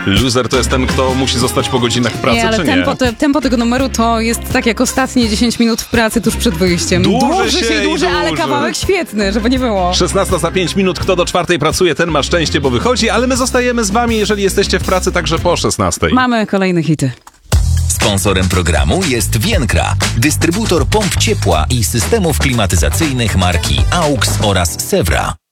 Loser to jest ten, kto musi zostać po godzinach w pracy, Nie, ale czy nie? tempo tego numeru to jest tak jak ostatnie 10 minut w pracy tuż przed wyjściem. Dłuży, ale kawałek świetny, żeby nie było. 16 za 5 minut, kto do 4 pracuje, ten ma szczęście, bo wychodzi, ale my zostajemy z wami, jeżeli jesteście w pracy, także po 16. Mamy kolejne hity. Sponsorem programu jest Vienkra, dystrybutor pomp ciepła i systemów klimatyzacyjnych marki AUX oraz Sewra.